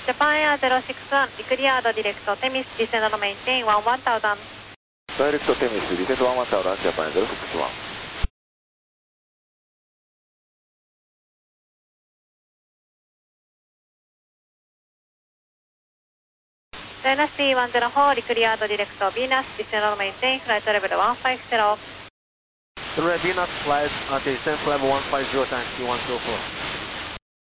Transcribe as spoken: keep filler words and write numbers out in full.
Japan Air ゼロシックスワン、リクリアードディレクト、テミス、ディセンドのメインテイン、ワンワンタウザン。 ダイレクトテミス、リセットワンワンタウザン、ジャパン ゼロシックスワン。 ダイナスティワンゼロフォー、リクリアードディレクト、ビーナス、ディセンドのメインテイン、フライトレベルワンファイブゼロ。 The Red Venus flight, uh, descent level one five zero times Q one zero four.